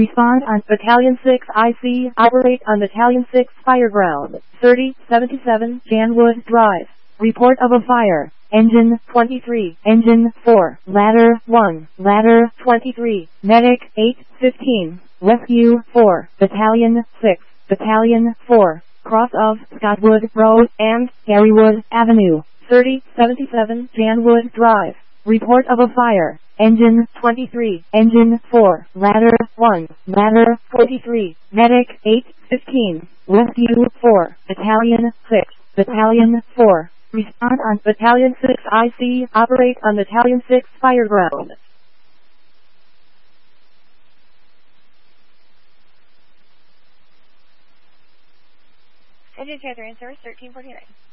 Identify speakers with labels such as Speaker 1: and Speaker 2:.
Speaker 1: Respond on Battalion 6 IC. Operate on Battalion 6 Fireground. 3077 Janwood Drive. Report of a fire. Engine 23. Engine 4. Ladder 1. Ladder 23. Medic 815. Rescue 4. Battalion 6. Battalion 4. Cross of Scottwood Road and Garywood Avenue. 3077 Janwood Drive. Report of a fire. Engine 23. Engine 4. Ladder 1. Ladder 43. Medic 815. Rescue 4. Battalion 6. Battalion 4. Respond on Battalion 6 IC. Operate on Battalion 6 Fireground.
Speaker 2: Engine 2 3 in service 1349.